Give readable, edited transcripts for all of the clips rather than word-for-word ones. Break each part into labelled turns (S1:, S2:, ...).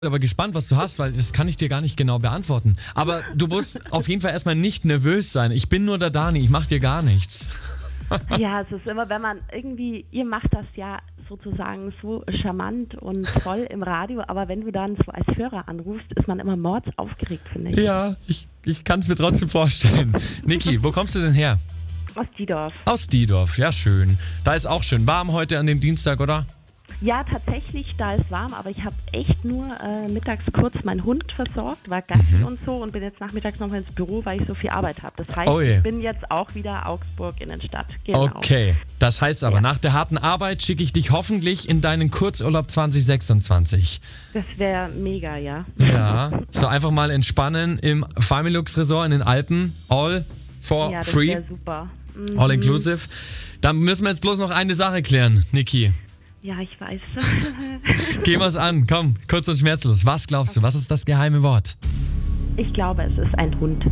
S1: Aber gespannt, was du hast, weil das kann ich dir gar nicht genau beantworten. Aber du musst auf jeden Fall erstmal nicht nervös sein. Ich bin nur der Dani, ich mach dir gar nichts.
S2: Ja, es ist immer, wenn man irgendwie, ihr macht das ja sozusagen so charmant und toll im Radio, aber wenn du dann so als Hörer anrufst, ist man immer mordsaufgeregt, finde ich.
S1: Ja, ich kann es mir trotzdem vorstellen. Niki, wo kommst du denn her?
S2: Aus Diedorf.
S1: Aus Diedorf, ja schön. Da ist auch schön warm heute an dem Dienstag, oder?
S2: Ja, tatsächlich, da ist warm, aber ich habe echt nur mittags kurz meinen Hund versorgt, war Gassi und so und bin jetzt nachmittags nochmal ins Büro, weil ich so viel Arbeit habe. Das heißt, ich bin jetzt auch wieder Augsburg Innenstadt. Genau.
S1: Okay, das heißt aber, nach der harten Arbeit schicke ich dich hoffentlich in deinen Kurzurlaub 2026.
S2: Das wäre mega, ja.
S1: Ja, so einfach mal entspannen im Familux Resort in den Alpen, all for
S2: Ja, das
S1: free,
S2: wäre super.
S1: all inclusive. Dann müssen wir jetzt bloß noch eine Sache klären, Niki.
S2: Ja, ich weiß.
S1: Gehen wir's an, komm, kurz und schmerzlos. Was glaubst du, was ist das geheime Wort?
S2: Ich glaube, es ist ein Hund.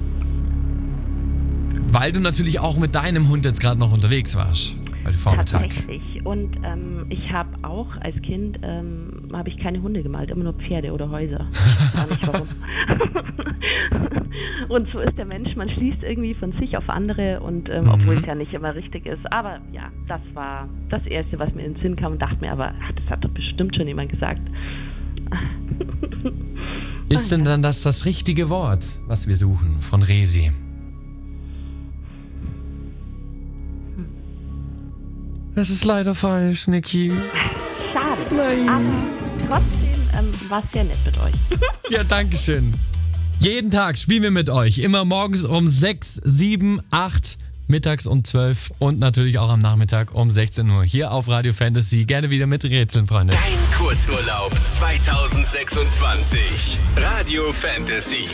S1: Weil du natürlich auch mit deinem Hund jetzt gerade noch unterwegs warst, heute Vormittag.
S2: Tatsächlich. Und ich habe auch als Kind habe ich keine Hunde gemalt, immer nur Pferde oder Häuser. Gar nicht warum. Und so ist der Mensch, man schließt irgendwie von sich auf andere und obwohl es ja nicht immer richtig ist. Aber ja, das war das Erste, was mir in den Sinn kam und dachte mir, aber das hat doch bestimmt schon jemand gesagt.
S1: Ist denn dann das richtige Wort, was wir suchen, von Resi? Das ist leider falsch, Niki.
S2: Schade.
S1: Nein.
S2: Aber trotzdem war es sehr nett mit euch.
S1: Ja, danke schön. Jeden Tag spielen wir mit euch. Immer morgens um 6, 7, 8, mittags um 12 und natürlich auch am Nachmittag um 16 Uhr. Hier auf Radio Fantasy. Gerne wieder miträtseln, Freunde.
S3: Dein Kurzurlaub 2026. Radio Fantasy.